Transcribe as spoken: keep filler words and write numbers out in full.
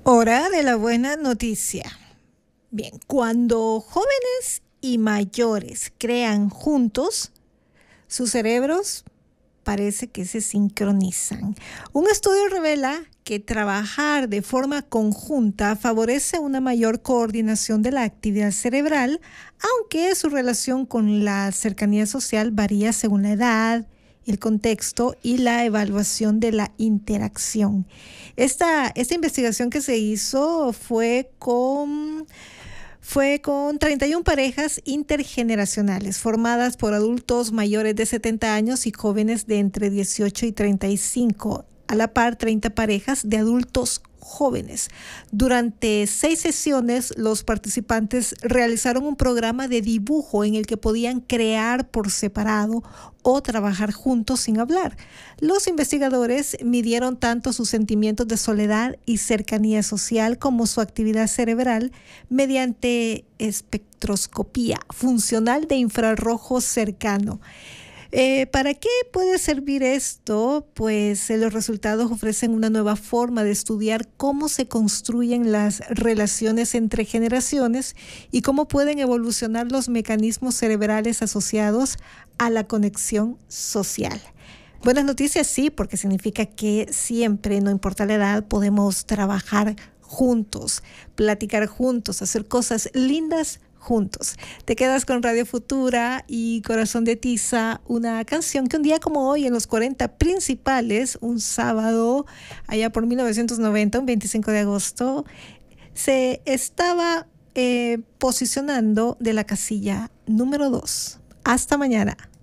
Hora de la buena noticia. Bien, cuando jóvenes y mayores crean juntos, sus cerebros parece que se sincronizan. Un estudio revela que trabajar de forma conjunta favorece una mayor coordinación de la actividad cerebral, aunque su relación con la cercanía social varía según la edad, el contexto y la evaluación de la interacción. Esta, esta investigación que se hizo fue con... Fue con treinta y una parejas intergeneracionales formadas por adultos mayores de setenta años y jóvenes de entre dieciocho y treinta y cinco. A la par, treinta parejas de adultos jóvenes. Durante seis sesiones, los participantes realizaron un programa de dibujo en el que podían crear por separado o trabajar juntos sin hablar. Los investigadores midieron tanto sus sentimientos de soledad y cercanía social como su actividad cerebral mediante espectroscopía funcional de infrarrojo cercano. Eh, ¿Para qué puede servir esto? Pues eh, los resultados ofrecen una nueva forma de estudiar cómo se construyen las relaciones entre generaciones y cómo pueden evolucionar los mecanismos cerebrales asociados a la conexión social. Buenas noticias, sí, porque significa que siempre, no importa la edad, podemos trabajar juntos, platicar juntos, hacer cosas lindas juntos. Te quedas con Radio Futura y Corazón de Tiza, una canción que un día como hoy, en los cuarenta principales, un sábado, allá por mil novecientos noventa, un veinticinco de agosto, se estaba eh, posicionando de la casilla número dos. Hasta mañana.